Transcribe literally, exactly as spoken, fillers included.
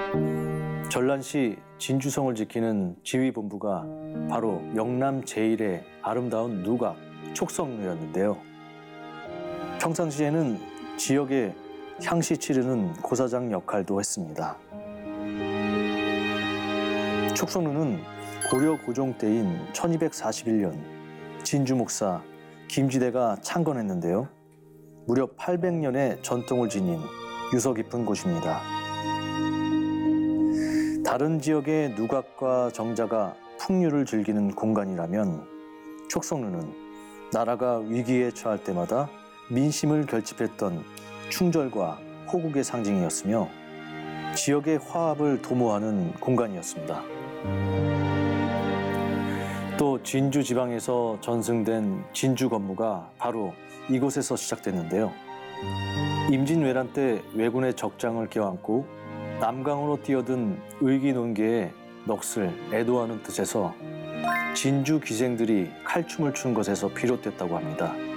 전란시 진주성을 지키는 지휘본부가 바로 영남 제일의 아름다운 누각, 촉성루였는데요. 평상시에는 지역에 향시 치르는 고사장 역할도 했습니다. 촉성루는 고려 고종 때인 천이백사십일 년 진주 목사 김지대가 창건했는데요. 무려 팔백 년의 전통을 지닌 유서 깊은 곳입니다. 다른 지역의 누각과 정자가 풍류를 즐기는 공간이라면 촉성루는 나라가 위기에 처할 때마다 민심을 결집했던 충절과 호국의 상징이었으며 지역의 화합을 도모하는 공간이었습니다. 또 진주 지방에서 전승된 진주 건무가 바로 이곳에서 시작됐는데요. 임진왜란 때 왜군의 적장을 껴안고 남강으로 뛰어든 의기논계의 넋을 애도하는 뜻에서 진주 기생들이 칼춤을 춘 것에서 비롯됐다고 합니다.